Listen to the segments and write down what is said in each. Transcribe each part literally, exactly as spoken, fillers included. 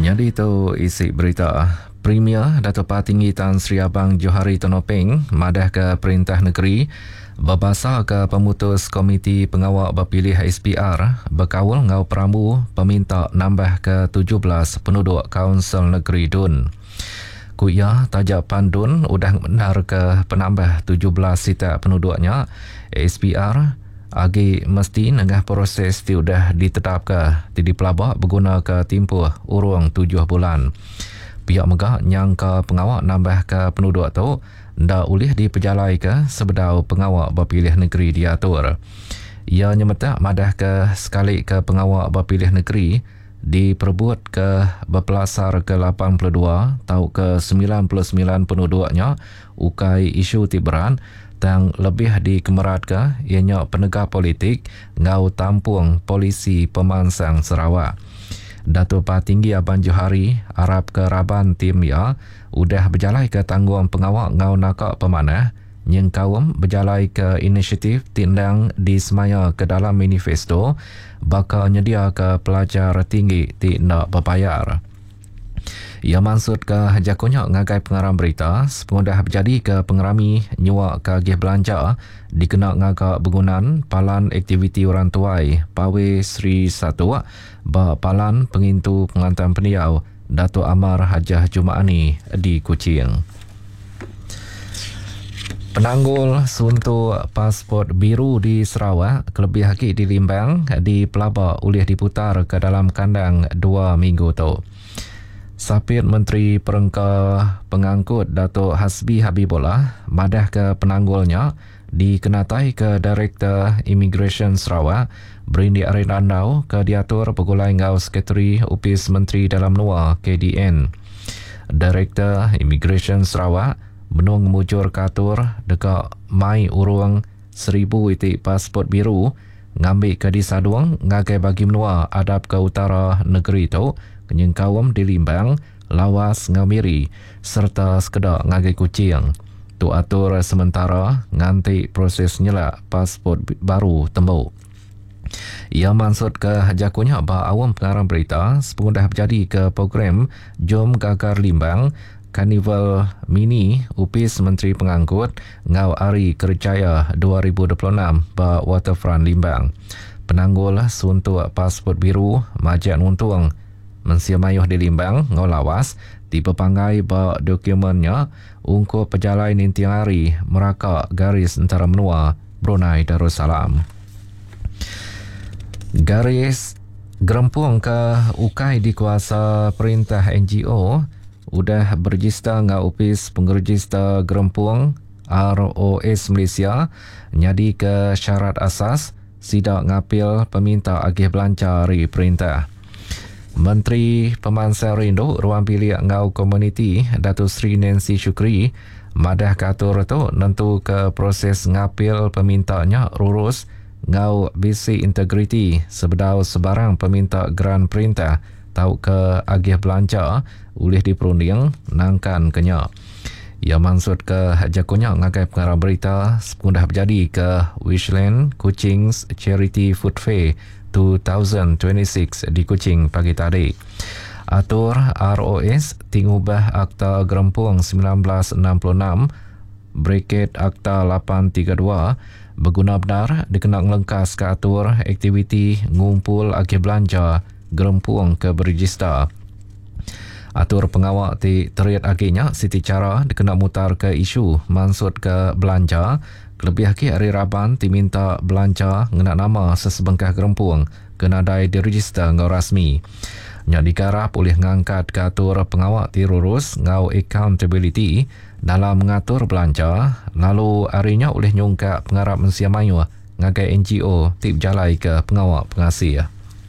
Jadi itu isi berita. Premier Datuk Patinggi Tan Sri Abang Johari Tonopeng madah ke Perintah Negeri berbasar ke pemutus Komiti Pengawal Berpilih S P R berkawal ngau perambu peminta nambah ke tujuh belas penduduk Kaunsil Negeri Dun. Kuya tajak Pandun udah benar ke penambah tujuh belas sita penduduknya S P R agi mesti nengah proses ti udah ditetap ke ti dipelabak berguna ke timpuh urung tujuh bulan. Pihak megah nyangka pengawal nambah ke penduduk tu ndak ulih diperjalai ke sebedau pengawal berpilih negeri diatur. Ia nyemetak madah ke sekali ke pengawal berpilih negeri diperbut ke berpelasar ke lapan puluh dua atau ke sembilan puluh sembilan penduduknya ukai isu tiberan yang lebih dikemerat ke ianya penegak politik ngau tampung polisi pemansang Sarawak. Datuk Patinggi Abang Johari harap ke raban tim ya udah berjalai ke tanggung pengawal ngau nakak pemanah yang kaum berjalai ke inisiatif tindang di semaya ke dalam manifesto bakal nyedia ke pelajar tinggi tidak berbayar. Ia maksud ke jakunya ngagai pengarang berita sepengudah berjadi ke pengerami nyuak ke agih belanja dikena ngagak bergunan palan aktiviti orang tuai Pawe Sri Satu ba palan pengintu pengantin pendiau Datuk Amar Hajah Jumaani di Kuching. Penanggul suntuk pasport biru di Sarawak kelebih haki di Limbang di pelabak ulih diputar ke dalam kandang dua minggu tu. Sapit Menteri Perengka Pengangkut Datuk Hasbi Habibullah madah ke penanggulnya dikenatai ke Direktur Immigration Sarawak Berindik Aridandau ke diatur pegulai ngau Sekretari Upis Menteri Dalam Luar K D N. Direktur Immigration Sarawak menung mujur katur dekat mai urung seribu itik pasport biru ngambil ke di Saduang ngagai bagi menua adab ke utara negeri tu kenyang kawam di Limbang, Lawas, Ngamiri serta sekedar ngagai Kuching. Tu atur sementara nganti proses nyelak pasport baru tembuk. Ia maksud ke jakunya bah awam pengarang berita sepengudah berjadi ke program Jom Gagar Limbang Karnival Mini Upis Menteri Pengangkut ngau Ari Kerjaya dua ribu dua puluh enam ba Waterfront Limbang. Penanggul suntuk pasport biru Majak Nuntung Mensia mayuh di Limbang ngau Lawas tipe panggai ba dokumennya ungkup pejalai nintiang hari merakak garis antara menua Brunei Darussalam. Garis gerempung ke ukai di kuasa perintah N G O udah berregister ngau Upis Pengregister Gerempung R O S Malaysia nyadi ke syarat asas sidak ngapil peminta agih belanja ri perintah. Menteri Pemansang Rindu Ruang Bilik Ngau Komuniti Datuk Sri Nancy Shukri madah katur tu nentu ke proses ngapil pemintanya lurus ngau basic integriti sebedau sebarang peminta geran perintah tau ke agih belanja ulih diperunding nangkan kenya. Ia maksud ke jakunya ngagai pengarang berita sepengudah berjadi ke Wishland Kuching's Charity Food Fair dua ribu dua puluh enam di Kuching pagi tadi. Atur R O S tingubah Akta Gerempung seribu sembilan ratus enam puluh enam bracket Akta lapan tiga dua berguna benar dikenak lengkas ke atur aktiviti ngumpul agih belanja gerempung ke berregister. Atur pengawal ti teriat aginya siti cara dikenak mutar ke isu maksud ke belanja lebih lagi hari Raban diminta belanja ngenak nama sesebengkah gerempung kena dai diregister ngau rasmi. Nyak dikarap oleh ngangkat ke atur pengawal ti lurus ngau accountability dalam mengatur belanja lalu harinya oleh nyungkak pengarap mensia mayu ngagai N G O tip jalai ke pengawal pengasih.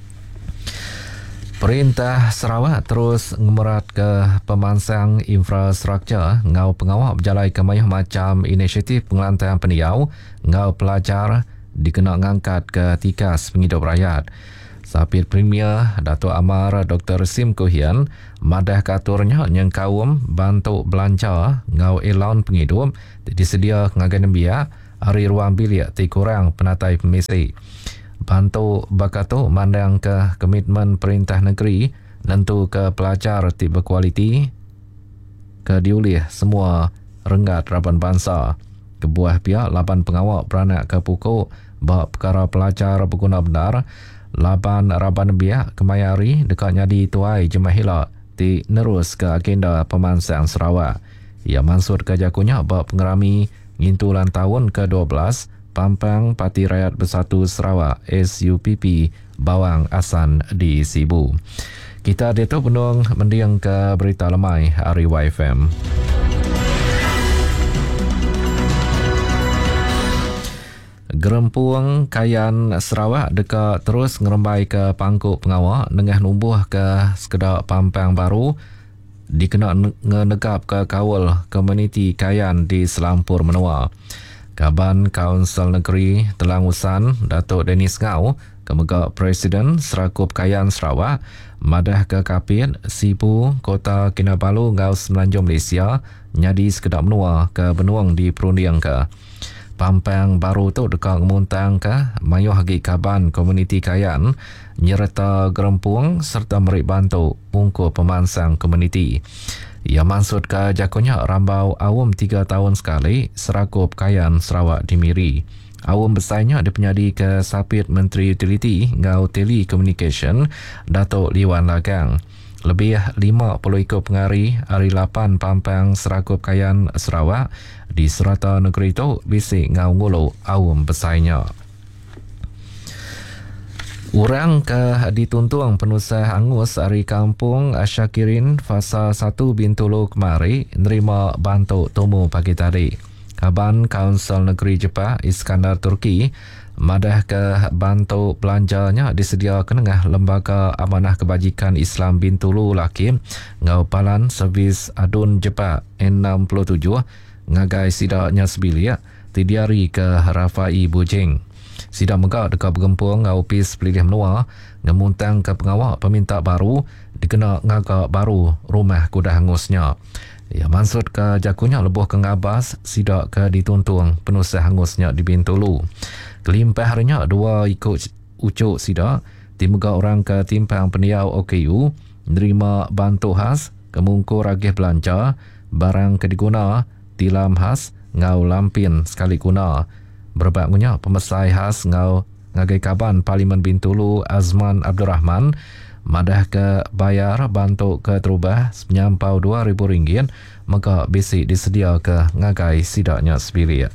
Perintah Sarawak terus ngemerat ke pemansang infrastruktur ngau pengawal berjalai ke mayuh macam inisiatif pengelantaian pendiau ngau pelajar dikena ngangkat ke tikas penghidup rakyat. Sapit Premier Datuk Amar Doktor Sim Kohian madah katurnya yang kaum bantu belanja ngau elon penghidup disedia ngagai nembia hari ruang bilik ti kurang penatai pemisi. Bantu bakato mandang ke komitmen perintah negeri nentu ke pelajar tiba kualiti ke diulih semua renggat Raban Bangsa. Kebuah pihak laban pengawal beranak ke pukul bak perkara pelajar berguna benar laban Raban biak kemayari dekat nyadi tuai jemahila di nerus ke agenda pemansang Sarawak. Ia mansur ke jakunya bak pengerami ngintulan tahun ke dua belas Pampang Parti Rakyat Bersatu Sarawak S U P P Bawang Asan di Sibu. Kita detok penung mendiang ke berita lemai Ari Y F M. Gerempuang Kayan Sarawak dekat terus ngerembai ke pangkuk pengawal dengan numbuh ke sekedar Pampang baru dikena ngenegap ke kawal komuniti Kayan di Selampur Menua. Kaban Kaunsil Negeri Telangusan Datuk Dennis Ngau Kemegak Presiden Serakup Kayan Sarawak madah ke Kapit Sibu Kota Kinabalu Ngau Semenanjung Malaysia nyadi sekedap menua ke benuang di perunding ke Pampang baru tu dekat Muntang ke mayu hagi kaban komuniti Kayan nyerta gerempuang serta merik bantu bungku pemansang komuniti. Ia maksud ke jakunya rambau awam tiga tahun sekali Serakup Kayan Sarawak dimiri. Awam besarnya dipenyadi ke Sapit Menteri Utility Ngau Telecommunication Datuk Liwan Lagang. Lebih lima puluh ikut pengari hari lapan Pampang Serakup Kayan Sarawak di serata negeri itu bisik ngau ngulu awam besarnya. Urang ke dituntung penusah angus hari kampung Asyakirin fasa satu Bintulu kemari nerima bantu tumu pagi tadi. Kaban Kaunsil Negeri Jepang Iskandar Turki madah ke bantu belanjanya disedia ke tengah Lembaga Amanah Kebajikan Islam Bintulu Laki ngau palan servis adun Jepang enam puluh tujuh ngagai sidaknya sebilia tidiari ke Rafai Bujing. Sidak megak dekat bergempur ngau pis pelilih menua ngemuntang ke pengawal peminta baru dikena ngagak baru rumah kuda hangusnya. Ia maksud ke jakunya lebuh ke ngabas sidak ke dituntung penusah hangusnya di Bintulu. Kelimpah harinya dua ikut ucuk sidak timuga orang ke timpang peniau O K U menerima bantu khas kemungkur ragih belanja barang kediguna tilam khas ngau lampin sekali guna. Berbaknya pemesai khas ngau ngagai kaban Parlimen Bintulu Azman Abdul Rahman madah ke bayar bantu ke terubah menyampau dua ribu ringgit maka basic disedia ke ngagai sidaknya sebilik.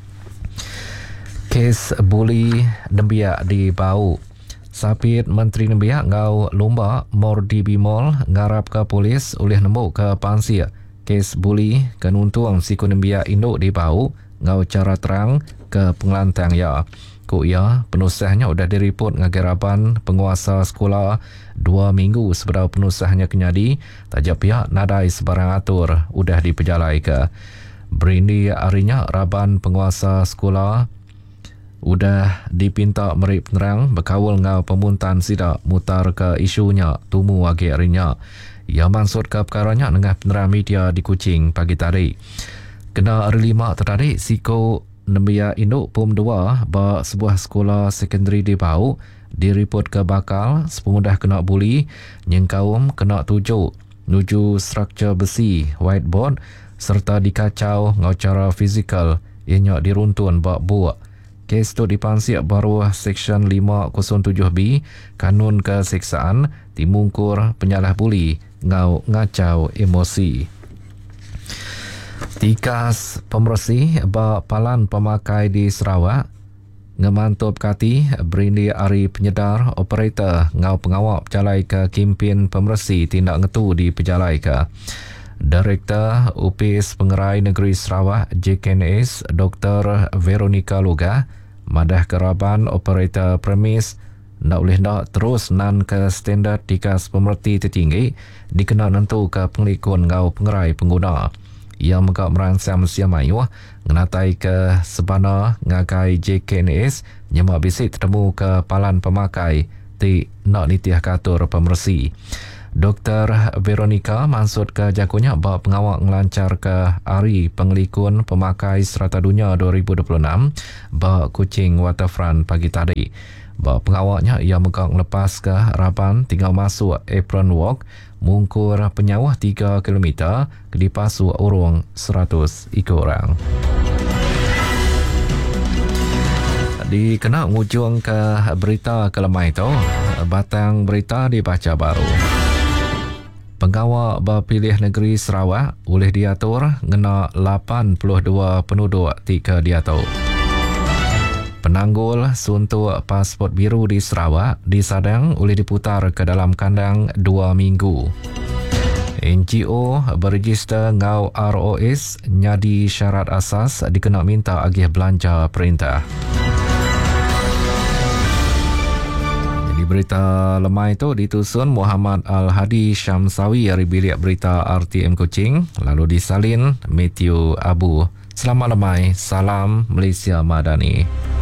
Kes buli nembiak di Bau. Sapit Menteri Nembiak ngau lumba Mor D B Mall ngarap ke polis oleh nemu ke pansir. Kes buli kenuntuang siku Nembiak induk di Bau ngau cara terang ke pengelantang ya. Ku ia penusahnya sudah diriput ngageraban penguasa sekolah dua minggu sebelum penusahnya kenyadi tajak pihak nadai sebarang atur udah dipejalai ke. Berindi harinya raban penguasa sekolah udah dipinta merik penerang berkawal ngau pemuntan sidak mutar ke isunya tumu wagi harinya. Ia maksud ke perkaranya dengan penerang media di Kuching pagi tadi. Kena hari lima tertarik siku Nembiak induk Pum dua ba sebuah sekolah sekondari di Bau diriput ke bakal sepemudah kena buli nyengkaum kena tujuk nuju struktur besi whiteboard serta dikacau ngau cara fizikal ianya diruntun bak buak. Kes tu dipansik baru Seksyen lima kosong tujuh B Kanun Keseksaan dimungkur penyalah buli ngau ngacau emosi. Tikas pemersih ba palan pemakai di Sarawak ngemantup kati berindi hari penyedar operator ngau pengawal pejalai ke kempen pemersih tindak ngetu di pejalai ke. Direktur U P S Pengerai Negeri Sarawak J K N S Doktor Veronica Luga madah keraban operator premis nak boleh nak terus nan ke standard tikas pemerti tertinggi dikena nentu ke pengelikun ngau pengerai pengguna. Ia megak merangsang Malaysia Melayu ngenatai ke sebana ngagai J K N S nyemak bisik tertemu ke palan pemakai di nak nitiah katur pemersi. Doktor Veronica maksud ke jakunya bahawa pengawal ngelancar ke hari pengelikun pemakai serata dunia dua ribu dua puluh enam bahawa Kuching Waterfront pagi tadi. Bahawa pengawaknya ia megang lepas ke harapan tinggal masuk apron walk mungkur penyawah tiga kilometer ke di pasu urung seratus ikut orang. Dikena ujung ke berita kelemah itu, batang berita dibaca baru. Pengawal berpilih negeri Sarawak boleh diatur ngena lapan puluh dua penduduk tiga diatur. Penanggul suntuk pasport biru di Sarawak disadang boleh diputar ke dalam kandang dua minggu. N G O berregister ngau R O S nyadi syarat asas dikena minta agih belanja perintah. Jadi berita lemah itu ditusun Muhammad Al-Hadi Syamsawi dari bilik berita R T M Kuching, lalu disalin Matthew Abu. Selamat lemai, salam Malaysia Madani.